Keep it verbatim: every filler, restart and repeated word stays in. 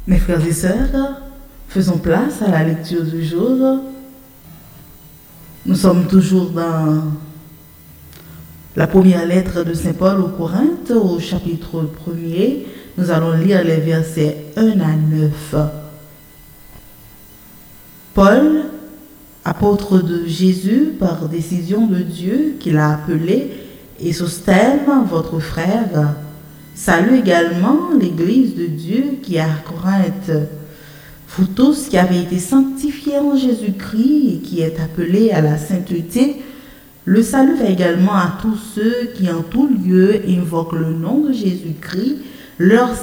Mes frères et sœurs, faisons place à la lecture du jour. Nous sommes toujours dans la première lettre de Saint Paul aux Corinthes, au chapitre premier. Nous allons lire les versets un à neuf. Paul, apôtre de Jésus par décision de Dieu qui l'a appelé, et Sosthène, votre frère, salue également l'Église de Dieu qui est à Corinthe. Vous tous qui avez été sanctifiés en Jésus-Christ et qui êtes appelés à la sainteté, le salut va également à tous ceux qui en tout lieu invoquent le nom de Jésus-Christ, leur